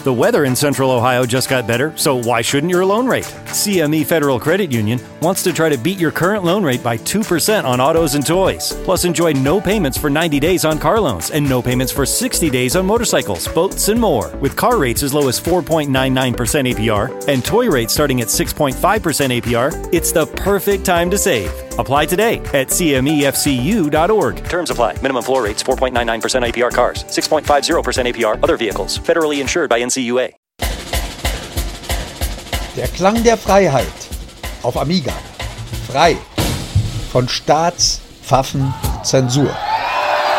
The weather in Central Ohio just got better, so why shouldn't your loan rate? CME Federal Credit Union wants to try to beat your current loan rate by 2% on autos and toys. Plus, enjoy no payments for 90 days on car loans and no payments for 60 days on motorcycles, boats, and more. With car rates as low as 4.99% APR and toy rates starting at 6.5% APR, it's the perfect time to save. Apply today at cmefcu.org. Terms apply. Minimum floor rates 4.99% APR cars, 6.50% APR other vehicles. Federally insured by NCUA. Der Klang der Freiheit auf Amiga. Frei von Staats-, Pfaffen-, Zensur.